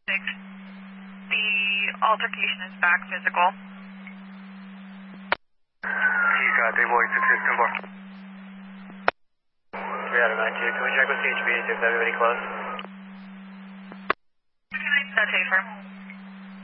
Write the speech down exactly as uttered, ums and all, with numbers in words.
six. The altercation is back physical. You got the boy six six ten four. three out of nine two. Can we check with C H B to see if everybody close? That's safer.